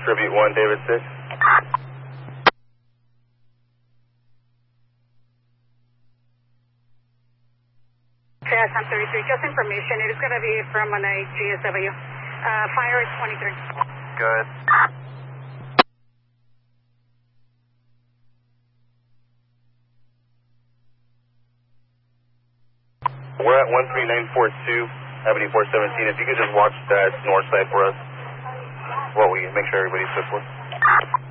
Tribute 1, David 6. Yes, I'm 33. Just information. It is going to be from an GSW. Fire is 23. Good. We're at 13942, Avenue 417. If you could just watch that north side for us while we make sure everybody's good for.